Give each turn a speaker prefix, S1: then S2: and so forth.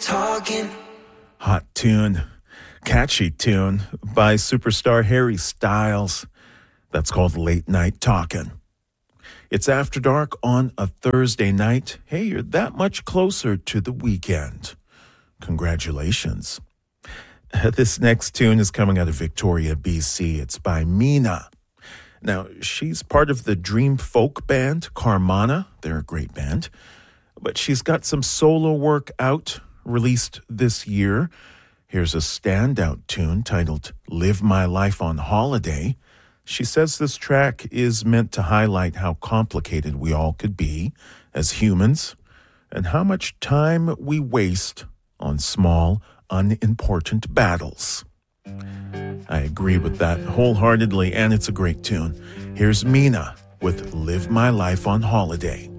S1: talking.
S2: Hot tune, catchy tune by superstar Harry Styles. That's called Late Night Talkin'. It's After Dark on a Thursday night. Hey, you're that much closer to the weekend. Congratulations. This next tune is coming out of Victoria, BC. It's by Mina. Now, she's part of the dream folk band, Carmana. They're a great band. But she's got some solo work out, released this year. Here's a standout tune titled Live My Life on Holiday. She says this track is meant to highlight how complicated we all could be as humans and how much time we waste on small, unimportant battles. I agree with that wholeheartedly, and it's a great tune. Here's Mina with Live My Life on Holiday.